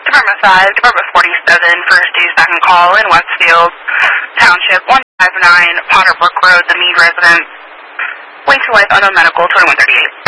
Department 5, Department 47, first due second call in Westfield Township, 159 Potter Brook Road, the Mead residence. Wait to life, unknown medical, 2138.